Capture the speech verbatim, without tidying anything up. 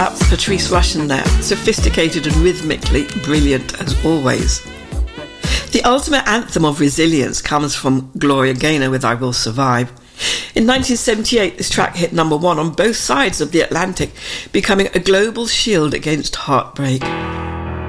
That's Patrice Rushen there, sophisticated and rhythmically brilliant as always. The ultimate anthem of resilience comes from Gloria Gaynor with I Will Survive. In nineteen seventy-eight, this track hit number one on both sides of the Atlantic, becoming a global shield against heartbreak.